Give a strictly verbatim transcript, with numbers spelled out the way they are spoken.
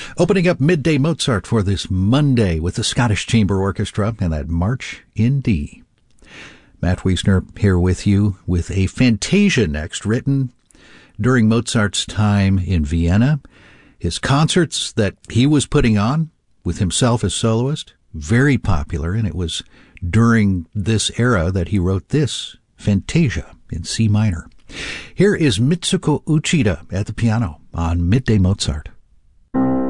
Opening up Midday Mozart for this Monday with the Scottish Chamber Orchestra and that March in D. Matt Wiesner here with you with a Fantasia next, written during Mozart's time in Vienna. His concerts that he was putting on with himself as soloist, very popular, and it was during this era that he wrote this Fantasia in C minor. Here is Mitsuko Uchida at the piano on Midday Mozart.